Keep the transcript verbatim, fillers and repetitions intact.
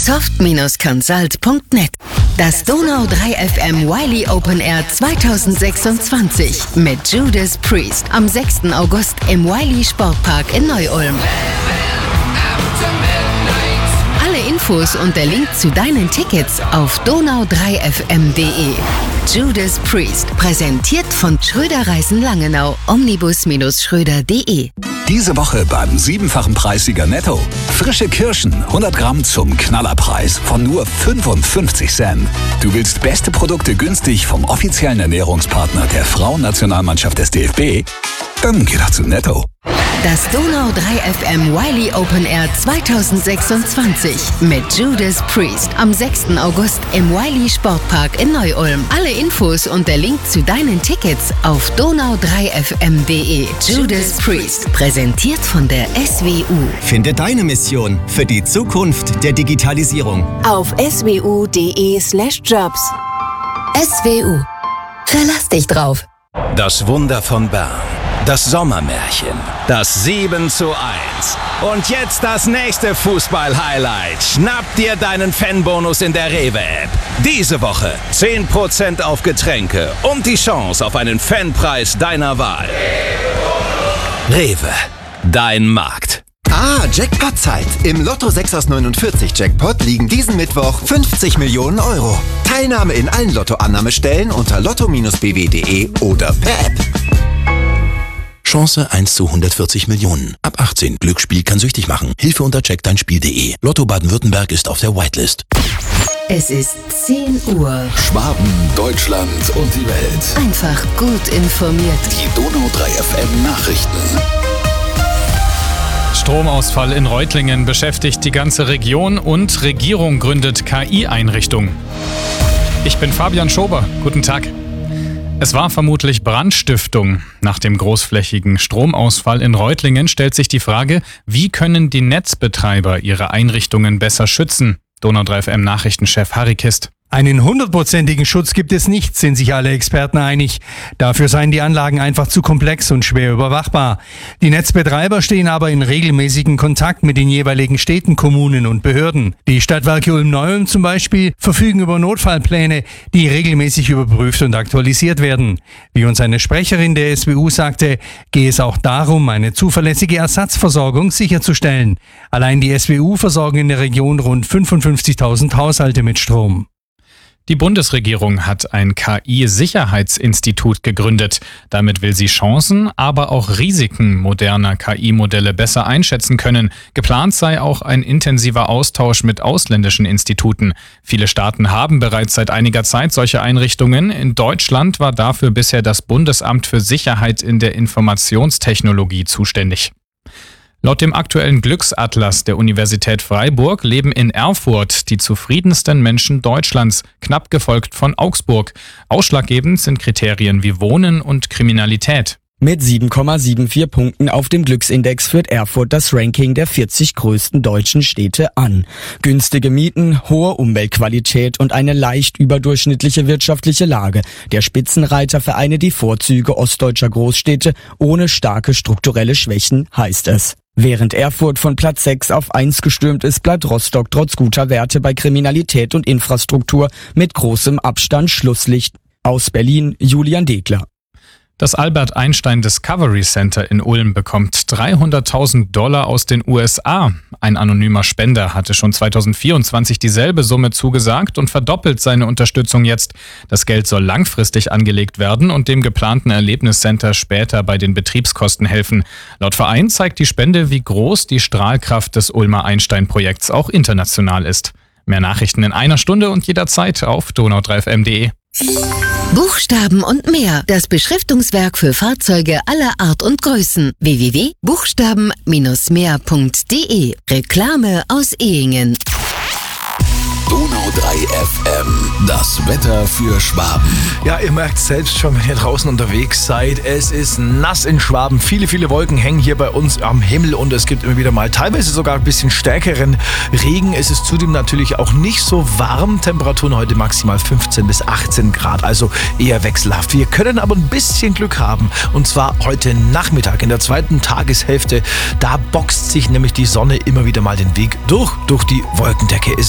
soft consult punkt net. Das Donau drei F M Wiley Open Air zwanzig sechsundzwanzig mit Judas Priest am sechsten August im Wiley Sportpark in Neu-Ulm. Alle Infos und der Link zu deinen Tickets auf donau drei f m punkt d e. Judas Priest, präsentiert von Schröder Reisen Langenau, omnibus Schröder punkt d e. Diese Woche beim siebenfachen Preissieger Netto. Frische Kirschen, hundert Gramm zum Knallerpreis von nur fünfundfünfzig Cent. Du willst beste Produkte günstig vom offiziellen Ernährungspartner der Frauennationalmannschaft des D F B? Dann geh doch zu Netto. Das Donau drei F M Wiley Open Air zwanzig sechsundzwanzig mit Judas Priest am sechsten August im Wiley Sportpark in Neu-Ulm. Alle Infos und der Link zu deinen Tickets auf donau drei f m punkt d e. Judas Priest, präsentiert von der S W U. Finde deine Mission für die Zukunft der Digitalisierung Auf s w u punkt d e slash jobs. S W U. Verlass dich drauf. Das Wunder von Bern. Das Sommermärchen. Das sieben zu eins. Und jetzt das nächste Fußball-Highlight. Schnapp dir deinen Fanbonus in der Rewe-App. Diese Woche zehn Prozent auf Getränke und die Chance auf einen Fanpreis deiner Wahl. Rewe. Dein Markt. Ah, Jackpot-Zeit. Im Lotto sechs aus neunundvierzig Jackpot liegen diesen Mittwoch fünfzig Millionen Euro. Teilnahme in allen Lotto-Annahmestellen unter lotto Bindestrich b w punkt d e oder per App. Chance eins zu hundertvierzig Millionen. Ab achtzehn. Glücksspiel kann süchtig machen. Hilfe unter check dein Spiel punkt d e. Lotto Baden-Württemberg ist auf der Whitelist. Es ist zehn Uhr. Schwaben, Deutschland und die Welt. Einfach gut informiert. Die Donau drei F M Nachrichten. Stromausfall in Reutlingen beschäftigt die ganze Region und Regierung gründet K I-Einrichtung. Ich bin Fabian Schober. Guten Tag. Es war vermutlich Brandstiftung. Nach dem großflächigen Stromausfall in Reutlingen stellt sich die Frage, wie können die Netzbetreiber ihre Einrichtungen besser schützen? Donau drei F M Nachrichtenchef Harry Kist. Einen hundertprozentigen Schutz gibt es nicht, sind sich alle Experten einig. Dafür seien die Anlagen einfach zu komplex und schwer überwachbar. Die Netzbetreiber stehen aber in regelmäßigen Kontakt mit den jeweiligen Städten, Kommunen und Behörden. Die Stadtwerke Ulm-Neu-Ulm zum Beispiel verfügen über Notfallpläne, die regelmäßig überprüft und aktualisiert werden. Wie uns eine Sprecherin der S W U sagte, gehe es auch darum, eine zuverlässige Ersatzversorgung sicherzustellen. Allein die S W U versorgen in der Region rund fünfundfünfzigtausend Haushalte mit Strom. Die Bundesregierung hat ein K I-Sicherheitsinstitut gegründet. Damit will sie Chancen, aber auch Risiken moderner K I-Modelle besser einschätzen können. Geplant sei auch ein intensiver Austausch mit ausländischen Instituten. Viele Staaten haben bereits seit einiger Zeit solche Einrichtungen. In Deutschland war dafür bisher das Bundesamt für Sicherheit in der Informationstechnologie zuständig. Laut dem aktuellen Glücksatlas der Universität Freiburg leben in Erfurt die zufriedensten Menschen Deutschlands, knapp gefolgt von Augsburg. Ausschlaggebend sind Kriterien wie Wohnen und Kriminalität. Mit sieben Komma vierundsiebzig Punkten auf dem Glücksindex führt Erfurt das Ranking der vierzig größten deutschen Städte an. Günstige Mieten, hohe Umweltqualität und eine leicht überdurchschnittliche wirtschaftliche Lage. Der Spitzenreiter vereine die Vorzüge ostdeutscher Großstädte ohne starke strukturelle Schwächen, heißt es. Während Erfurt von Platz sechs auf eins gestürmt ist, bleibt Rostock trotz guter Werte bei Kriminalität und Infrastruktur mit großem Abstand Schlusslicht. Aus Berlin, Julian Degler. Das Albert Einstein Discovery Center in Ulm bekommt dreihunderttausend Dollar aus den U S A. Ein anonymer Spender hatte schon zweitausendvierundzwanzig dieselbe Summe zugesagt und verdoppelt seine Unterstützung jetzt. Das Geld soll langfristig angelegt werden und dem geplanten Erlebniscenter später bei den Betriebskosten helfen. Laut Verein zeigt die Spende, wie groß die Strahlkraft des Ulmer Einstein-Projekts auch international ist. Mehr Nachrichten in einer Stunde und jederzeit auf donau drei f m punkt d e. Buchstaben und mehr. Das Beschriftungswerk für Fahrzeuge aller Art und Größen. w w w punkt buchstaben mehr punkt d e. Reklame aus Ehingen. Donau drei F M. Das Wetter für Schwaben. Ja, ihr merkt selbst schon, wenn ihr draußen unterwegs seid, es ist nass in Schwaben. Viele, viele Wolken hängen hier bei uns am Himmel und es gibt immer wieder mal teilweise sogar ein bisschen stärkeren Regen. Es ist zudem natürlich auch nicht so warm. Temperaturen heute maximal fünfzehn bis achtzehn Grad, also eher wechselhaft. Wir können aber ein bisschen Glück haben und zwar heute Nachmittag in der zweiten Tageshälfte. Da boxt sich nämlich die Sonne immer wieder mal den Weg durch, durch die Wolkendecke.